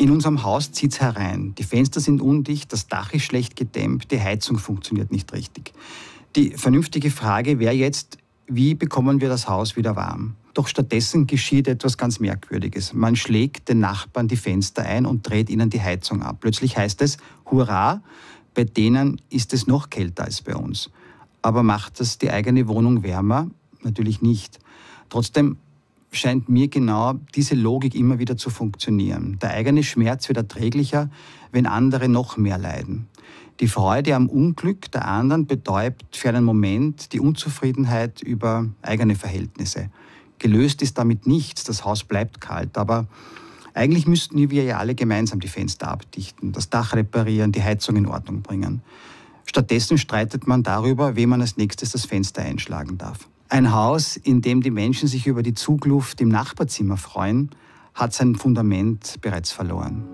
In unserem Haus zieht es herein. Die Fenster sind undicht, das Dach ist schlecht gedämmt, die Heizung funktioniert nicht richtig. Die vernünftige Frage wäre jetzt, wie bekommen wir das Haus wieder warm? Doch stattdessen geschieht etwas ganz Merkwürdiges. Man schlägt den Nachbarn die Fenster ein und dreht ihnen die Heizung ab. Plötzlich heißt es, hurra, bei denen ist es noch kälter als bei uns. Aber macht das die eigene Wohnung wärmer? Natürlich nicht. Trotzdem scheint mir genau diese Logik immer wieder zu funktionieren. Der eigene Schmerz wird erträglicher, wenn andere noch mehr leiden. Die Freude am Unglück der anderen betäubt für einen Moment die Unzufriedenheit über eigene Verhältnisse. Gelöst ist damit nichts, das Haus bleibt kalt, aber eigentlich müssten wir ja alle gemeinsam die Fenster abdichten, das Dach reparieren, die Heizung in Ordnung bringen. Stattdessen streitet man darüber, wem man als nächstes das Fenster einschlagen darf. Ein Haus, in dem die Menschen sich über die Zugluft im Nachbarzimmer freuen, hat sein Fundament bereits verloren.